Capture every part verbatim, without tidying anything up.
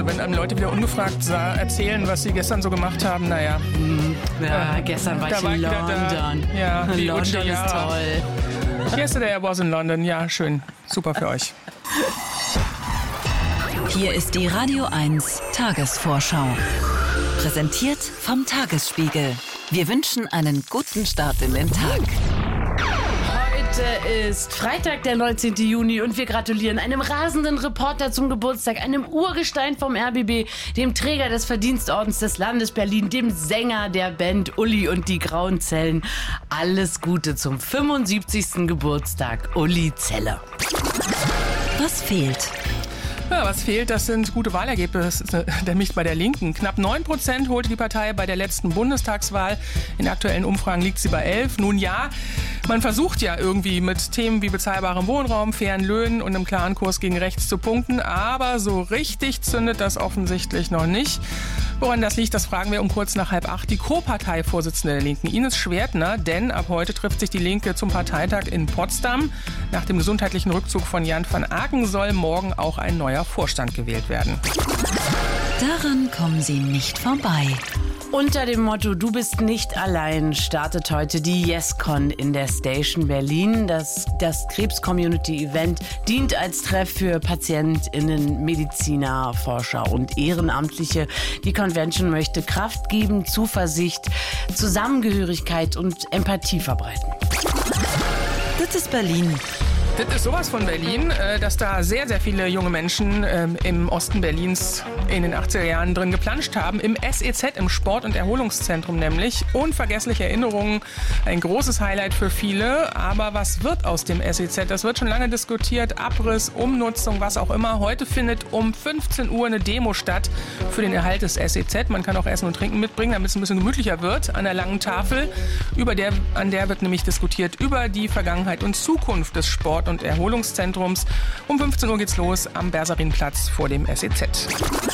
Also wenn einem Leute wieder ungefragt sah, erzählen, was sie gestern so gemacht haben, naja. Hm, ja, äh, gestern war da ich war in ich wieder London. Da. Ja, die London Utsche, ist ja. toll. Yesterday I was in London. Ja, schön. Super für euch. Hier ist die Radio eins Tagesvorschau. Präsentiert vom Tagesspiegel. Wir wünschen einen guten Start in den Tag. Heute ist Freitag, der neunzehnten Juni und wir gratulieren einem rasenden Reporter zum Geburtstag, einem Urgestein vom R B B, dem Träger des Verdienstordens des Landes Berlin, dem Sänger der Band Uli und die Grauen Zellen. Alles Gute zum fünfundsiebzigsten Geburtstag, Uli Zeller. Was fehlt? Ja, was fehlt, das sind gute Wahlergebnisse, nämlich bei der Linken. Knapp neun Prozent holte die Partei bei der letzten Bundestagswahl. In aktuellen Umfragen liegt sie bei elf. Nun ja, man versucht ja irgendwie mit Themen wie bezahlbarem Wohnraum, fairen Löhnen und einem klaren Kurs gegen rechts zu punkten. Aber so richtig zündet das offensichtlich noch nicht. Woran das liegt, das fragen wir um kurz nach halb acht die Co-Parteivorsitzende der Linken, Ines Schwertner. Denn ab heute trifft sich die Linke zum Parteitag in Potsdam. Nach dem gesundheitlichen Rückzug von Jan van Aken soll morgen auch ein neuer Vorstand gewählt werden. Daran kommen Sie nicht vorbei. Unter dem Motto Du bist nicht allein startet heute die YesCon in der Station Berlin. Das, das Krebs-Community-Event dient als Treff für PatientInnen, Mediziner, Forscher und Ehrenamtliche. Die Convention möchte Kraft geben, Zuversicht, Zusammengehörigkeit und Empathie verbreiten. Das ist Berlin. Das ist sowas von Berlin, dass da sehr, sehr viele junge Menschen im Osten Berlins in den achtziger Jahren drin geplanscht haben. Im S E Z, im Sport- und Erholungszentrum nämlich. Unvergessliche Erinnerungen, ein großes Highlight für viele. Aber was wird aus dem S E Z? Das wird schon lange diskutiert. Abriss, Umnutzung, was auch immer. Heute findet um fünfzehn Uhr eine Demo statt für den Erhalt des S E Z. Man kann auch Essen und Trinken mitbringen, damit es ein bisschen gemütlicher wird an der langen Tafel. Über der, an der wird nämlich diskutiert über die Vergangenheit und Zukunft des Sport- und Erholungszentrums. Um fünfzehn Uhr geht's los am Bersarinplatz vor dem S E Z.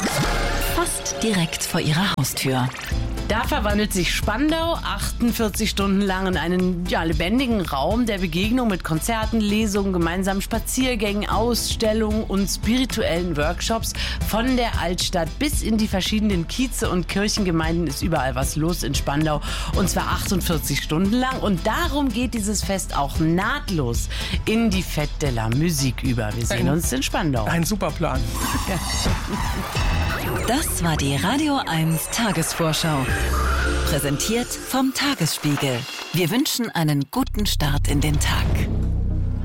Fast direkt vor Ihrer Haustür. Da verwandelt sich Spandau achtundvierzig Stunden lang in einen ja, lebendigen Raum der Begegnung mit Konzerten, Lesungen, gemeinsamen Spaziergängen, Ausstellungen und spirituellen Workshops. Von der Altstadt bis in die verschiedenen Kieze und Kirchengemeinden ist überall was los in Spandau. Und zwar achtundvierzig Stunden lang. Und darum geht dieses Fest auch nahtlos in die Fête de la Musique über. Wir sehen ein, uns in Spandau. Ein super Plan. Ja. Das war die Radio eins Tagesvorschau. Präsentiert vom Tagesspiegel. Wir wünschen einen guten Start in den Tag.